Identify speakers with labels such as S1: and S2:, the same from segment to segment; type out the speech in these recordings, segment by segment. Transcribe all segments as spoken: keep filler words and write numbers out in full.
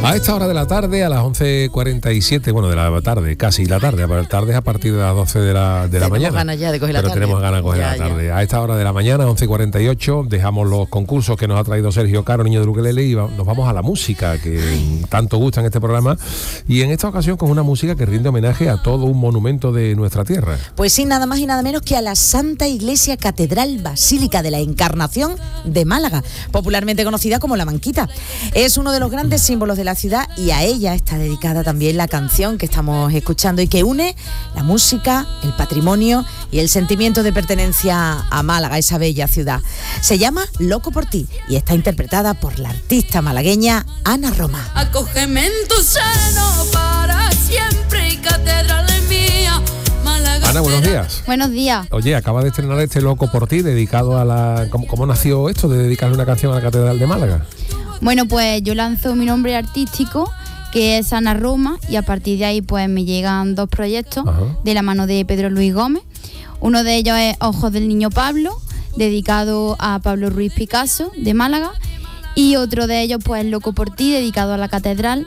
S1: A esta hora de la tarde, a las once cuarenta y siete, bueno, de la tarde, casi la tarde, para el tarde es a partir de las doce de la, de la mañana.
S2: Tenemos ganas ya de coger la
S1: Pero
S2: tarde.
S1: tenemos ganas de coger
S2: Ya,
S1: la tarde.
S2: ya.
S1: A esta hora de la mañana, once cuarenta y ocho, dejamos los concursos que nos ha traído Sergio Caro, niño de ukelele, y va- nos vamos a la música que Ay. tanto gusta en este programa. Y en esta ocasión con una música que rinde homenaje a todo un monumento de nuestra tierra.
S2: Pues sí, nada más y nada menos que a la Santa Iglesia Catedral Basílica de la Encarnación de Málaga, popularmente conocida como La Manquita. Es uno de los grandes símbolos de la ciudad y a ella está dedicada también la canción que estamos escuchando y que une la música, el patrimonio y el sentimiento de pertenencia a Málaga, esa bella ciudad. Se llama Loco por ti y está interpretada por la artista malagueña Ana Roma.
S3: Acógeme en tu seno para siempre y catedral mía, Málaga.
S1: Ana, buenos días.
S4: Buenos días.
S1: Oye, acaba de estrenar este Loco por ti, dedicado a la... ¿Cómo, cómo nació esto de dedicarle una canción a la Catedral de Málaga?
S4: Bueno, pues yo lanzo mi nombre artístico, que es Ana Roma, y a partir de ahí pues me llegan dos proyectos
S1: Ajá.
S4: de la mano de Pedro Luis Gómez. Uno de ellos es Ojos del Niño Pablo, dedicado a Pablo Ruiz Picasso, de Málaga, y otro de ellos pues Loco por ti, dedicado a la Catedral.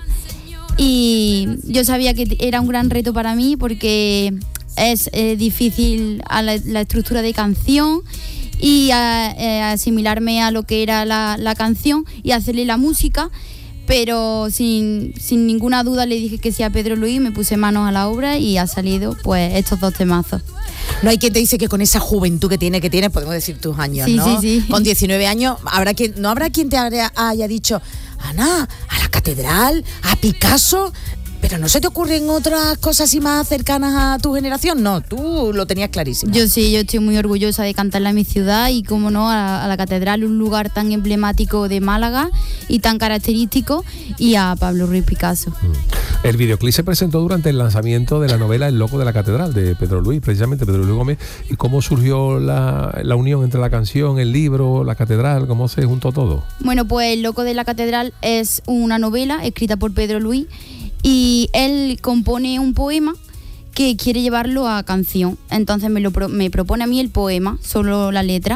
S4: Y yo sabía que era un gran reto para mí porque es eh, difícil a la, la estructura de canción y a, eh, asimilarme a lo que era la, la canción y hacerle la música, pero sin, sin ninguna duda le dije que sí a Pedro Luis, me puse manos a la obra y ha salido pues estos dos temazos.
S2: No hay quien te dice que con esa juventud que tiene, que tiene, podemos decir tus años,
S4: Sí,
S2: ¿no?
S4: sí, sí.
S2: Con diecinueve años, habrá quien, no habrá quien te haya, haya dicho, Ana, a la Catedral, a Picasso, pero ¿no se te ocurren otras cosas así más cercanas a tu generación? No, tú lo tenías clarísimo.
S4: Yo sí, yo estoy muy orgullosa de cantarla en mi ciudad y, como no, a, a la Catedral, un lugar tan emblemático de Málaga y tan característico, y a Pablo Ruiz Picasso.
S1: El videoclip se presentó durante el lanzamiento de la novela El Loco de la Catedral, de Pedro Luis, precisamente Pedro Luis Gómez. ¿Y cómo surgió la, la unión entre la canción, el libro, la catedral? ¿Cómo se juntó todo?
S4: Bueno, pues El Loco de la Catedral es una novela escrita por Pedro Luis y él compone un poema que quiere llevarlo a canción. Entonces me, lo pro- me propone a mí el poema, solo la letra,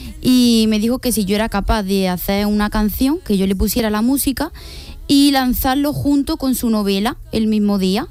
S4: y me dijo que si yo era capaz de hacer una canción, que yo le pusiera la música y lanzarlo junto con su novela el mismo día.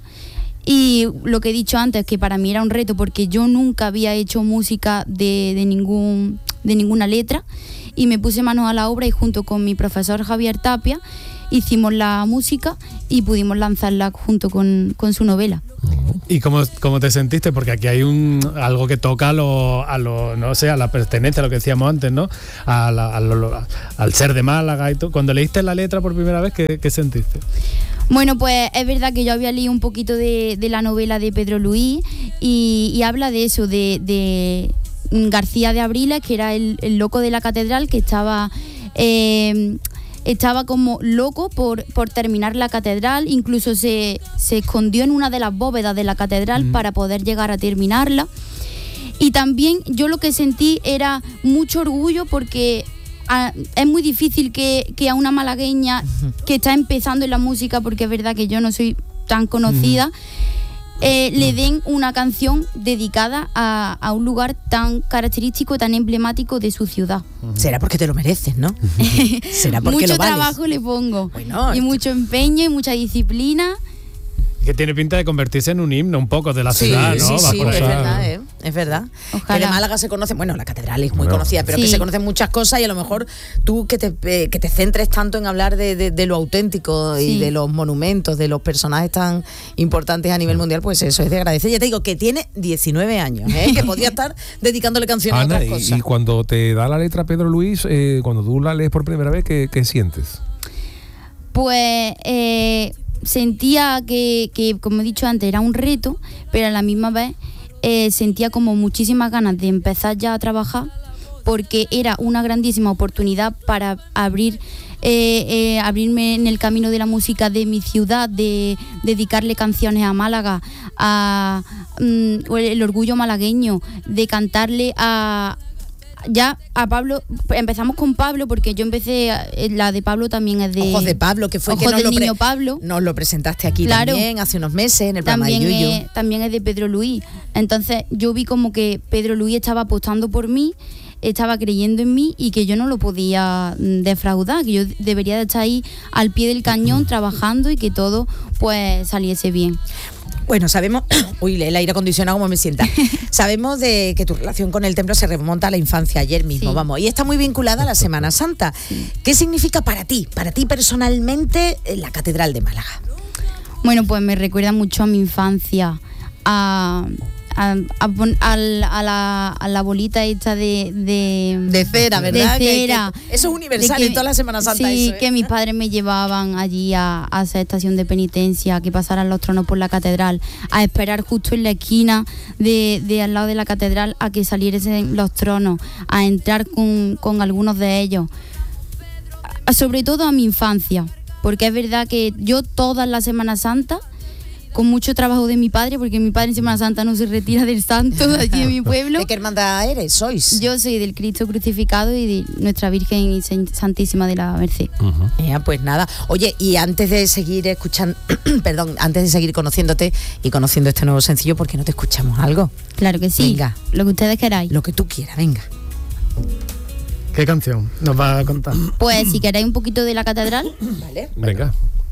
S4: Y lo que he dicho antes, que para mí era un reto porque yo nunca había hecho música de, de, ningún, de ninguna letra, y me puse manos a la obra y junto con mi profesor Javier Tapia hicimos la música y pudimos lanzarla junto con, con su novela.
S5: ¿Y cómo, cómo te sentiste? Porque aquí hay un algo que toca a lo, a lo, no sé, a la pertenencia, a lo que decíamos antes, ¿no? A la- a lo- al ser de Málaga y todo. Cuando leíste la letra por primera vez, ¿qué, qué sentiste?
S4: Bueno, pues es verdad que yo había leído un poquito de, de la novela de Pedro Luis y, y habla de eso, de, de García de Abriles, que era el, el loco de la catedral, que estaba... Eh, estaba como loco por, por terminar la catedral, incluso se, se escondió en una de las bóvedas de la catedral mm. para poder llegar a terminarla. Y también yo lo que sentí era mucho orgullo porque a, es muy difícil que, que a una malagueña que está empezando en la música, porque es verdad que yo no soy tan conocida, mm. Eh, le den una canción dedicada a, a un lugar tan característico, tan emblemático de su ciudad.
S2: Será porque te lo mereces, ¿no? Será porque
S4: mucho
S2: lo vales.
S4: trabajo le pongo,
S2: bueno,
S4: y mucho empeño y mucha disciplina.
S5: Que tiene pinta de convertirse en un himno un poco de la
S2: sí,
S5: ciudad, ¿no?
S2: Sí,
S5: Va
S2: sí,
S5: por
S2: es
S5: esa...
S2: verdad, ¿eh? Es verdad.
S4: Ojalá.
S2: Que de Málaga se conoce, bueno, la catedral es muy
S1: bueno,
S2: conocida, pero
S4: sí.
S2: que se conocen muchas cosas y a lo mejor tú que te, eh, que te centres tanto en hablar de, de, de lo auténtico sí. y de los monumentos, de los personajes tan importantes a nivel mundial, pues eso es de agradecer. Ya te digo que tiene diecinueve años, ¿eh? Que podría estar dedicándole canciones
S1: Ana,
S2: a otras cosas.
S1: Y, y cuando te da la letra Pedro Luis, eh, cuando tú la lees por primera vez, ¿qué, qué sientes?
S4: Pues... Eh, sentía que, que, como he dicho antes, era un reto, pero a la misma vez eh, sentía como muchísimas ganas de empezar ya a trabajar, porque era una grandísima oportunidad para abrir eh, eh, abrirme en el camino de la música de mi ciudad, de dedicarle canciones a Málaga, a mm, el orgullo malagueño, de cantarle a... Ya a Pablo, empezamos con Pablo porque yo empecé, la de Pablo también es de...
S2: Ojos de Pablo, que fue
S4: Ojos
S2: que nos
S4: del
S2: lo, pre-
S4: niño Pablo.
S2: nos lo presentaste aquí
S4: claro.
S2: también hace unos meses en el programa
S4: también
S2: de Yuyu.
S4: Es, también es de Pedro Luis. Entonces yo vi como que Pedro Luis estaba apostando por mí, estaba creyendo en mí y que yo no lo podía mm, defraudar, que yo debería de estar ahí al pie del cañón trabajando y que todo pues saliese bien.
S2: Bueno, sabemos, uy, el aire acondicionado como me sienta. Sabemos de que tu relación con el templo se remonta a la infancia, ayer mismo,
S4: Sí.
S2: vamos, y está muy vinculada a la Semana Santa. ¿Qué significa para ti, para ti personalmente, la Catedral de Málaga?
S4: Bueno, pues me recuerda mucho a mi infancia, a, a, a, pon- al- a la, a la bolita esta de... De,
S2: De cera, ¿verdad?
S4: De
S2: Que-
S4: cera.
S2: que eso es universal
S4: De
S2: en toda la Semana Santa.
S4: Sí,
S2: eso, ¿eh?
S4: que mis padres me llevaban allí a, a hacer estación de penitencia, que pasaran los tronos por la catedral, a esperar justo en la esquina de, de al lado de la catedral a que saliesen los tronos, a entrar con, con algunos de ellos. A- sobre todo a mi infancia, porque es verdad que yo toda la Semana Santa, con mucho trabajo de mi padre, porque mi padre en Semana Santa no se retira del santo de allí de mi pueblo.
S2: ¿De qué hermandad eres? ¿Sois?
S4: Yo soy del Cristo crucificado y de Nuestra Virgen y San- Santísima de la Merced.
S2: Ya, pues nada. Oye, y antes de seguir escuchando, perdón, antes de seguir conociéndote y conociendo este nuevo sencillo, ¿por qué no te escuchamos algo?
S4: Claro que sí.
S2: Venga.
S4: Lo que ustedes queráis.
S2: Lo que tú quieras, venga.
S5: ¿Qué canción nos va a contar?
S4: Pues si queréis un poquito de la catedral.
S2: Vale.
S1: Venga.